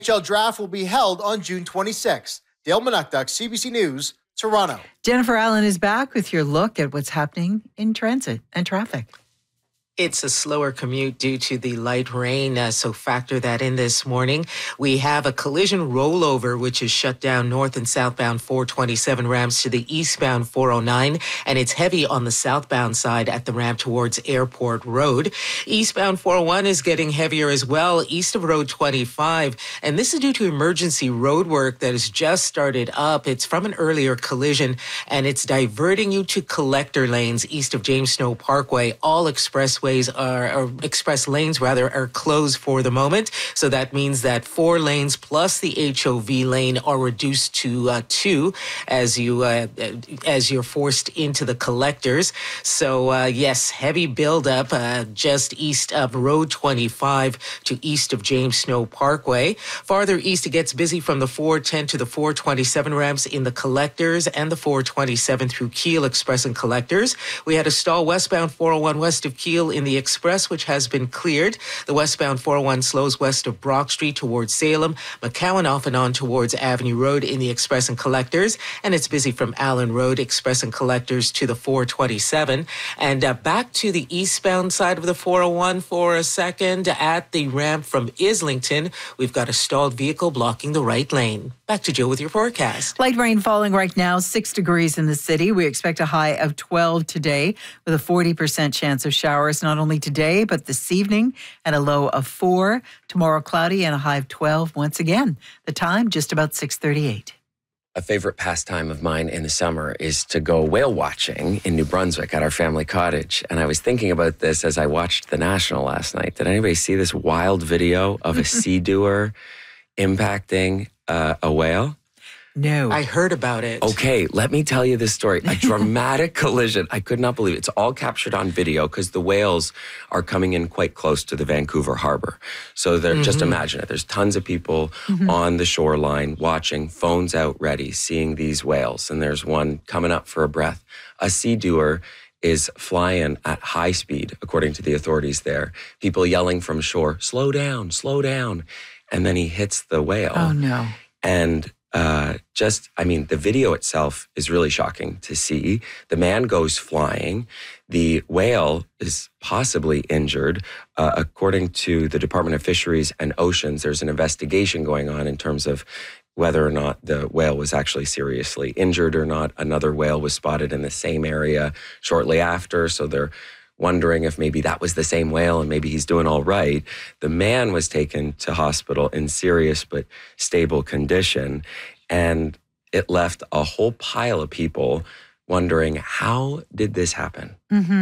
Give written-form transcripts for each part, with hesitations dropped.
NHL draft will be held on June 26th. Dale Manukduk, CBC News, Toronto. Jennifer Allen is back with your look at what's happening in transit and traffic. It's a slower commute due to the light rain, so factor that in this morning. We have a collision rollover, which is shut down north and southbound 427 ramps to the eastbound 409, and it's heavy on the southbound side at the ramp towards Airport Road. Eastbound 401 is getting heavier as well, east of Road 25, and this is due to emergency road work that has just started up. It's from an earlier collision, and it's diverting you to collector lanes east of James Snow Parkway. All express lanes are closed for the moment. So that means that 4 lanes plus the HOV lane are reduced to 2 as you're forced into the collectors. So yes, heavy buildup just east of Road 25 to east of James Snow Parkway. Farther east, it gets busy from the 410 to the 427 ramps in the collectors and the 427 through Keele Express and collectors. We had a stall westbound 401 west of Keele in the Express, which has been cleared. The westbound 401 slows west of Brock Street towards Salem, McCowan off and on towards Avenue Road in the Express and collectors, and it's busy from Allen Road, Express and collectors to the 427. And back to the eastbound side of the 401 for a second. At the ramp from Islington, we've got a stalled vehicle blocking the right lane. Back to Jill with your forecast. Light rain falling right now, 6 degrees in the city. We expect a high of 12 today with a 40% chance of showers, not only today, but this evening, and a low of 4. Tomorrow, cloudy and a high of 12 once again. The time, just about 6:38. A favorite pastime of mine in the summer is to go whale watching in New Brunswick at our family cottage. And I was thinking about this as I watched the National last night. Did anybody see this wild video of a sea dewar impacting a whale? No. I heard about it. Okay, let me tell you this story. A dramatic collision. I could not believe it. It's all captured on video because the whales are coming in quite close to the Vancouver harbor. So they're just imagine it. There's tons of people on the shoreline watching, phones out ready, seeing these whales. And there's one coming up for a breath. A sea dewar is flying at high speed, according to the authorities there. People yelling from shore, slow down, slow down. And then he hits the whale. Oh, no. And the video itself is really shocking to see. The man goes flying. The whale is possibly injured. According to the Department of Fisheries and Oceans, there's an investigation going on in terms of whether or not the whale was actually seriously injured or not. Another whale was spotted in the same area shortly after, so they're wondering if maybe that was the same whale and maybe he's doing all right. The man was taken to hospital in serious but stable condition, and it left a whole pile of people wondering, how did this happen?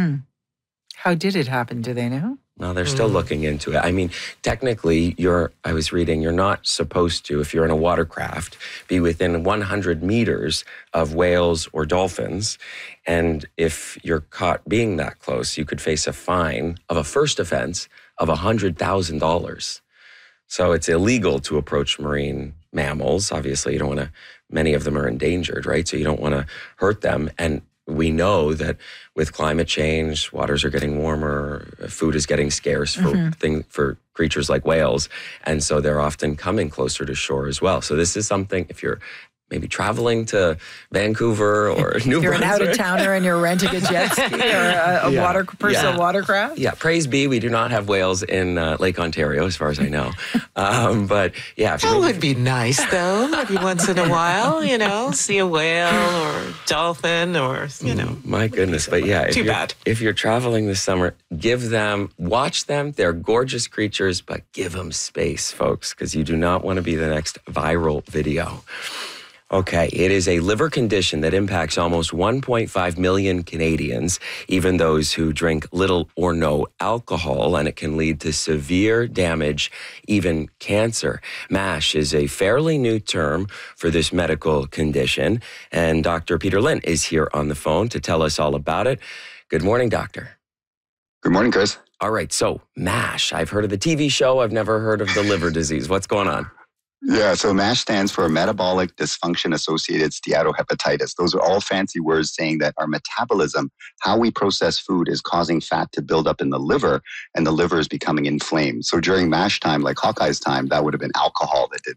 How did it happen? Do they know? Well, they're still looking into it. I mean, technically, I was reading, you're not supposed to, if you're in a watercraft, be within 100 meters of whales or dolphins. And if you're caught being that close, you could face a fine of a first offense of $100,000. So it's illegal to approach marine mammals. Obviously, many of them are endangered, right? So you don't want to hurt them. And we know that with climate change, waters are getting warmer, food is getting scarce for creatures like whales. And so they're often coming closer to shore as well. So this is something, if you're maybe traveling to Vancouver or New Brunswick. You're an out-of-towner and you're renting a jet ski or a personal watercraft? Yeah, praise be, we do not have whales in Lake Ontario, as far as I know. But yeah. That would be nice, though, every once in a while, see a whale or dolphin or, My goodness, but yeah. Too bad. If you're traveling this summer, watch them. They're gorgeous creatures, but give them space, folks, because you do not want to be the next viral video. Okay, it is a liver condition that impacts almost 1.5 million Canadians, even those who drink little or no alcohol, and it can lead to severe damage, even cancer. MASH is a fairly new term for this medical condition, and Dr. Peter Lynn is here on the phone to tell us all about it. Good morning, doctor. Good morning, Chris. All right, so MASH. I've heard of the TV show. I've never heard of the liver disease. What's going on? Yeah, so MASH stands for Metabolic Dysfunction-Associated Steatohepatitis. Those are all fancy words saying that our metabolism, how we process food, is causing fat to build up in the liver, and the liver is becoming inflamed. So during MASH time, like Hawkeye's time, that would have been alcohol that did